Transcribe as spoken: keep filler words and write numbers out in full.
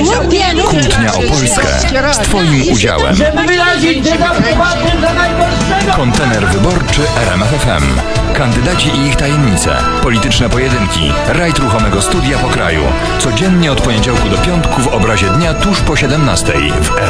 Kłótnia o Polskę z Twoim udziałem. Kontener wyborczy R M F F M. Kandydaci i ich tajemnice. Polityczne pojedynki. Rajd ruchomego studia po kraju. Codziennie od poniedziałku do piątku w obrazie dnia tuż po siedemnastej w R M F F M.